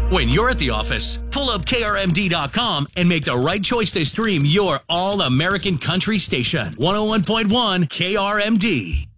When you're at the office, pull up KRMD.com and make the right choice to stream your all-American country station. 101.1 KRMD.